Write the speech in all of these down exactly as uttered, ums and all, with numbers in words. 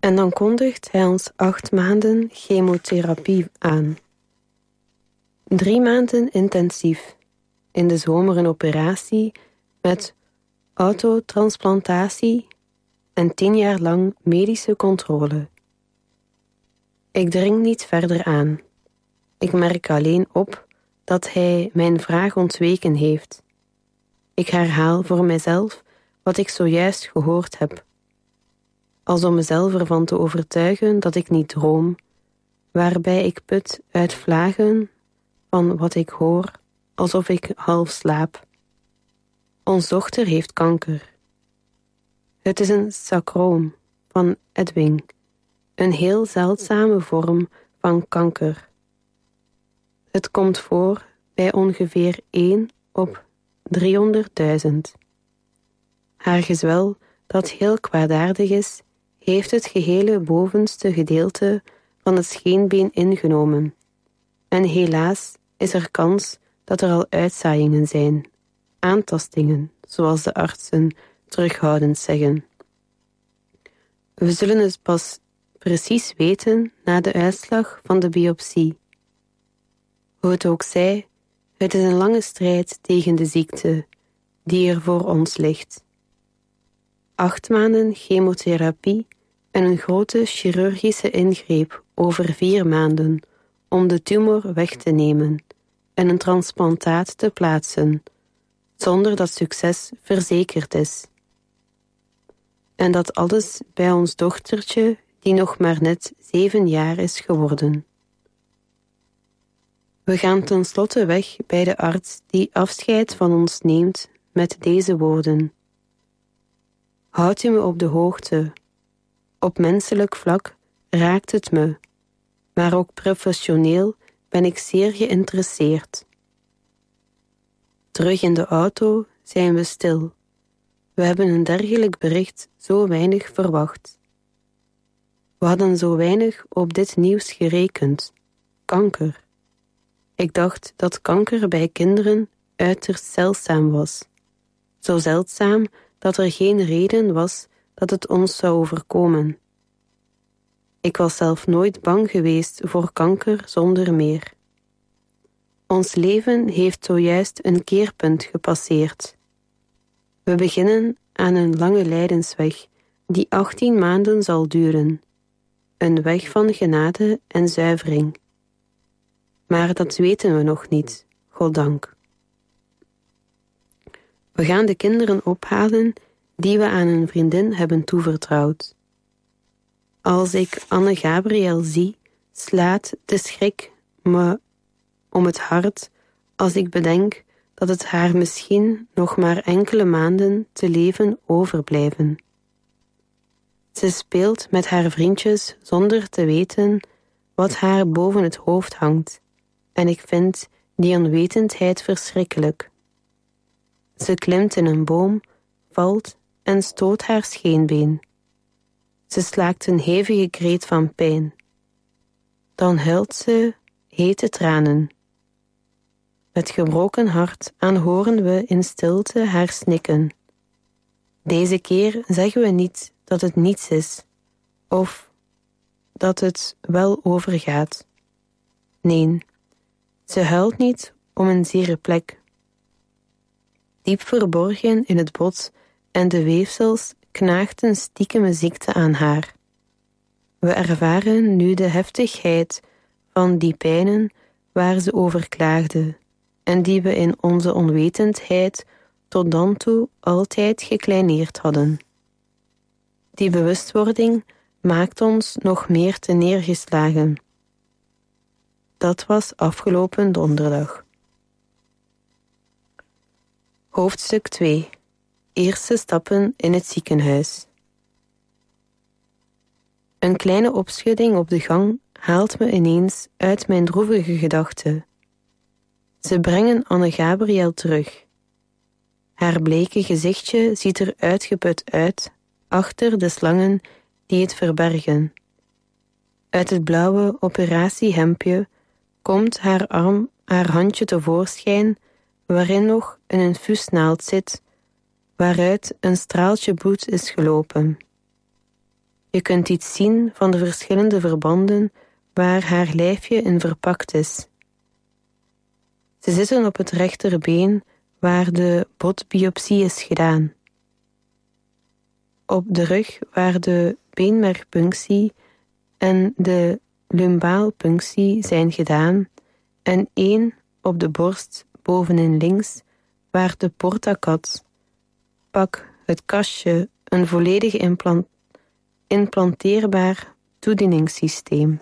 En dan kondigt hij ons acht maanden chemotherapie aan. Drie maanden intensief. In de zomer een operatie met autotransplantatie en tien jaar lang medische controle. Ik dring niet verder aan. Ik merk alleen op dat hij mijn vraag ontweken heeft. Ik herhaal voor mijzelf wat ik zojuist gehoord heb. Als om mezelf ervan te overtuigen dat ik niet droom, waarbij ik put uit vlagen van wat ik hoor, alsof ik half slaap. Ons dochter heeft kanker. Het is een sarcoom van Ewing, een heel zeldzame vorm van kanker. Het komt voor bij ongeveer één op driehonderdduizend. Haar gezwel, dat heel kwaadaardig is, heeft het gehele bovenste gedeelte van het scheenbeen ingenomen. En helaas is er kans dat er al uitzaaiingen zijn, aantastingen, zoals de artsen terughoudend zeggen. We zullen het pas precies weten na de uitslag van de biopsie. Hoe het ook zij, het is een lange strijd tegen de ziekte die er voor ons ligt. Acht maanden chemotherapie en een grote chirurgische ingreep over vier maanden om de tumor weg te nemen en een transplantaat te plaatsen, zonder dat succes verzekerd is. En dat alles bij ons dochtertje, die nog maar net zeven jaar is geworden. We gaan tenslotte weg bij de arts die afscheid van ons neemt met deze woorden. Houd u me op de hoogte. Op menselijk vlak raakt het me, maar ook professioneel ben ik zeer geïnteresseerd. Terug in de auto zijn we stil. We hebben een dergelijk bericht zo weinig verwacht. We hadden zo weinig op dit nieuws gerekend. Kanker. Ik dacht dat kanker bij kinderen uiterst zeldzaam was. Zo zeldzaam dat er geen reden was dat het ons zou overkomen. Ik was zelf nooit bang geweest voor kanker zonder meer. Ons leven heeft zojuist een keerpunt gepasseerd. We beginnen aan een lange lijdensweg die achttien maanden zal duren. Een weg van genade en zuivering. Maar dat weten we nog niet, goddank. We gaan de kinderen ophalen die we aan een vriendin hebben toevertrouwd. Als ik Anne Gabriel zie, slaat de schrik me om het hart als ik bedenk dat het haar misschien nog maar enkele maanden te leven overblijven. Ze speelt met haar vriendjes zonder te weten wat haar boven het hoofd hangt, en ik vind die onwetendheid verschrikkelijk. Ze klimt in een boom, valt en stoot haar scheenbeen. Ze slaakt een hevige kreet van pijn. Dan huilt ze hete tranen. Met gebroken hart aanhoren we in stilte haar snikken. Deze keer zeggen we niet dat het niets is, of dat het wel overgaat. Nee, ze huilt niet om een zere plek. Diep verborgen in het bot en de weefsels knaagt een stiekeme ziekte aan haar. We ervaren nu de heftigheid van die pijnen waar ze over klaagde en die we in onze onwetendheid tot dan toe altijd gekleineerd hadden. Die bewustwording maakt ons nog meer te neergeslagen. Dat was afgelopen donderdag. Hoofdstuk twee. Eerste stappen in het ziekenhuis. Een kleine opschudding op de gang haalt me ineens uit mijn droevige gedachten. Ze brengen Anne Gabriel terug. Haar bleke gezichtje ziet er uitgeput uit, achter de slangen die het verbergen. Uit het blauwe operatiehemdje komt haar arm, haar handje tevoorschijn, waarin nog een infuusnaald zit, waaruit een straaltje bloed is gelopen. Je kunt iets zien van de verschillende verbanden waar haar lijfje in verpakt is. Ze zitten op het rechterbeen waar de botbiopsie is gedaan. Op de rug waar de beenmergpunctie en de lumbaalpunctie zijn gedaan en één op de borst bovenin links waar de portacat, pak het kastje, een volledig implant, implanteerbaar toedieningssysteem.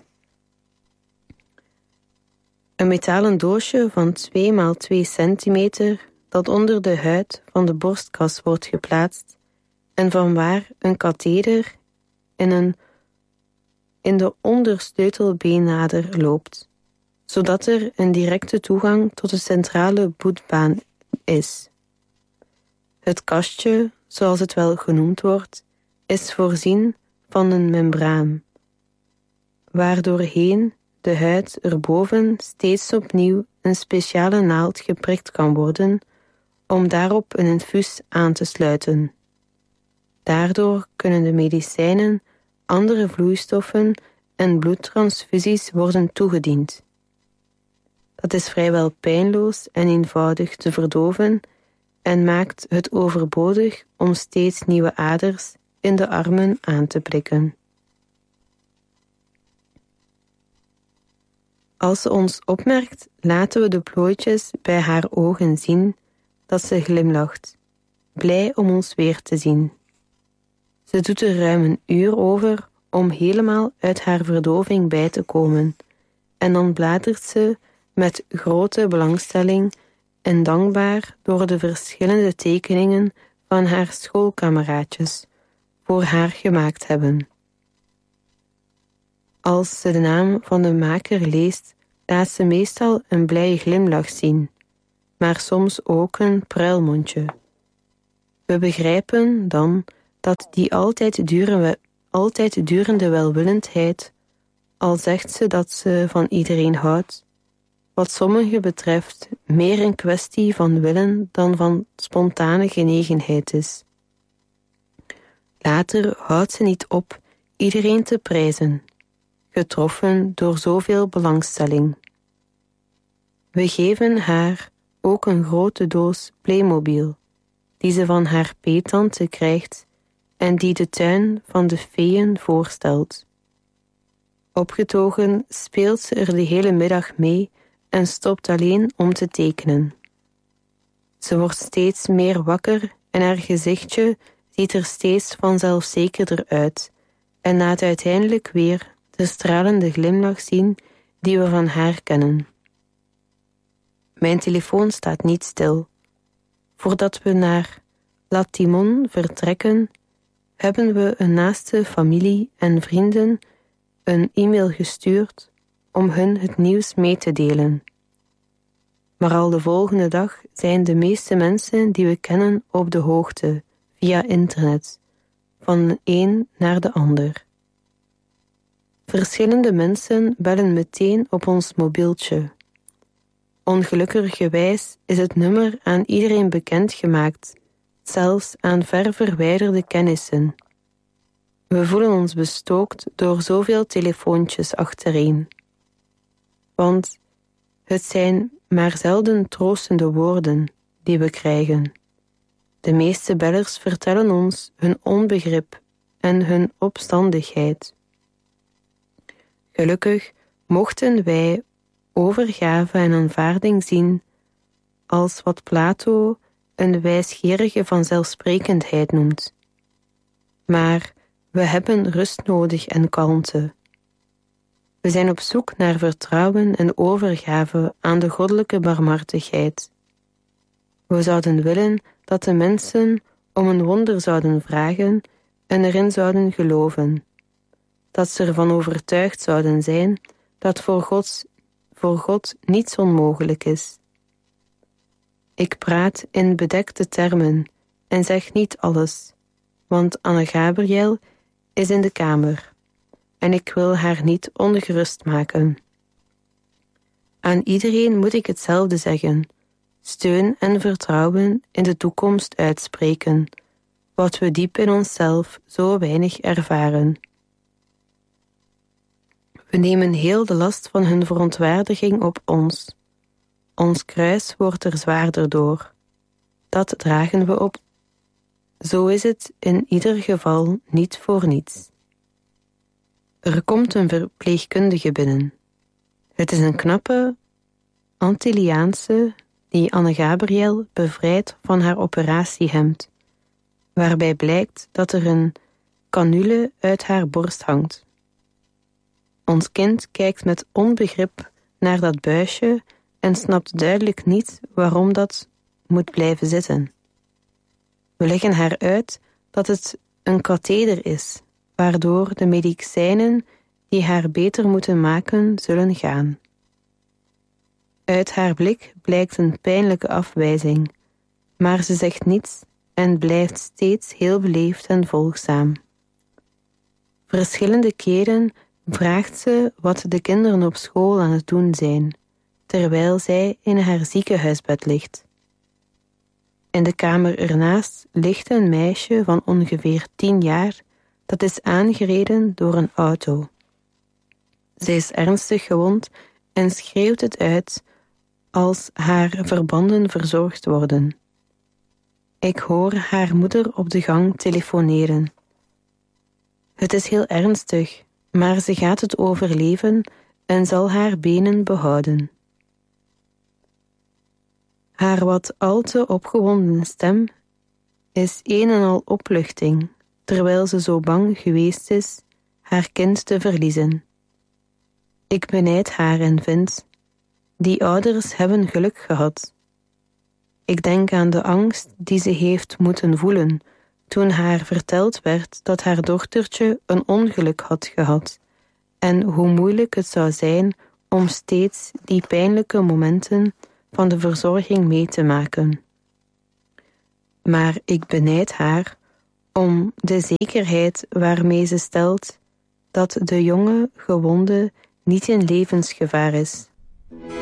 Een metalen doosje van twee bij twee centimeter dat onder de huid van de borstkas wordt geplaatst en vanwaar een katheder in, een, in de ondersleutelbeennader loopt, zodat er een directe toegang tot de centrale bloedbaan is. Het kastje, zoals het wel genoemd wordt, is voorzien van een membraan, waardoorheen de huid erboven steeds opnieuw een speciale naald geprikt kan worden om daarop een infuus aan te sluiten. Daardoor kunnen de medicijnen, andere vloeistoffen en bloedtransfusies worden toegediend. Dat is vrijwel pijnloos en eenvoudig te verdoven en maakt het overbodig om steeds nieuwe aders in de armen aan te prikken. Als ze ons opmerkt, laten we de plooitjes bij haar ogen zien dat ze glimlacht, blij om ons weer te zien. Ze doet er ruim een uur over om helemaal uit haar verdoving bij te komen, en dan bladert ze met grote belangstelling en dankbaar door de verschillende tekeningen van haar schoolkameraadjes voor haar gemaakt hebben. Als ze de naam van de maker leest, laat ze meestal een blije glimlach zien, maar soms ook een pruilmondje. We begrijpen dan dat die altijd, duren, altijd durende welwillendheid, al zegt ze dat ze van iedereen houdt, wat sommigen betreft meer een kwestie van willen dan van spontane genegenheid is. Later houdt ze niet op iedereen te prijzen, getroffen door zoveel belangstelling. We geven haar ook een grote doos Playmobil, die ze van haar peettante krijgt en die de tuin van de feeën voorstelt. Opgetogen speelt ze er de hele middag mee en stopt alleen om te tekenen. Ze wordt steeds meer wakker en haar gezichtje ziet er steeds vanzelfzekerder uit en laat uiteindelijk weer de stralende glimlach zien die we van haar kennen. Mijn telefoon staat niet stil. Voordat we naar La Timon vertrekken, hebben we een naaste familie en vrienden een e-mail gestuurd om hun het nieuws mee te delen. Maar al de volgende dag zijn de meeste mensen die we kennen op de hoogte, via internet, van de een naar de ander. Verschillende mensen bellen meteen op ons mobieltje. Ongelukkigerwijs is het nummer aan iedereen bekendgemaakt, zelfs aan ver verwijderde kennissen. We voelen ons bestookt door zoveel telefoontjes achtereen. Want het zijn maar zelden troostende woorden die we krijgen. De meeste bellers vertellen ons hun onbegrip en hun opstandigheid. Gelukkig mochten wij overgave en aanvaarding zien als wat Plato een wijsgerige vanzelfsprekendheid noemt. Maar we hebben rust nodig en kalmte. We zijn op zoek naar vertrouwen en overgave aan de goddelijke barmhartigheid. We zouden willen dat de mensen om een wonder zouden vragen en erin zouden geloven. Dat ze ervan overtuigd zouden zijn dat voor God, voor God niets onmogelijk is. Ik praat in bedekte termen en zeg niet alles, want Anne Gabriel is in de kamer en ik wil haar niet ongerust maken. Aan iedereen moet ik hetzelfde zeggen, steun en vertrouwen in de toekomst uitspreken, wat we diep in onszelf zo weinig ervaren. We nemen heel de last van hun verontwaardiging op ons. Ons kruis wordt er zwaarder door. Dat dragen we op. Zo is het in ieder geval niet voor niets. Er komt een verpleegkundige binnen. Het is een knappe Antilliaanse die Anne-Gabriel bevrijdt van haar operatiehemd, waarbij blijkt dat er een canule uit haar borst hangt. Ons kind kijkt met onbegrip naar dat buisje en snapt duidelijk niet waarom dat moet blijven zitten. We leggen haar uit dat het een katheder is, waardoor de medicijnen die haar beter moeten maken zullen gaan. Uit haar blik blijkt een pijnlijke afwijzing, maar ze zegt niets en blijft steeds heel beleefd en volgzaam. Verschillende keren vraagt ze wat de kinderen op school aan het doen zijn, terwijl zij in haar ziekenhuisbed ligt. In de kamer ernaast ligt een meisje van ongeveer tien jaar dat is aangereden door een auto. Zij is ernstig gewond en schreeuwt het uit als haar verbanden verzorgd worden. Ik hoor haar moeder op de gang telefoneren. Het is heel ernstig, maar ze gaat het overleven en zal haar benen behouden. Haar wat al te opgewonden stem is een en al opluchting, terwijl ze zo bang geweest is haar kind te verliezen. Ik benijd haar en vind, die ouders hebben geluk gehad. Ik denk aan de angst die ze heeft moeten voelen toen haar verteld werd dat haar dochtertje een ongeluk had gehad en hoe moeilijk het zou zijn om steeds die pijnlijke momenten van de verzorging mee te maken. Maar ik benijd haar om de zekerheid waarmee ze stelt dat de jonge gewonde niet in levensgevaar is.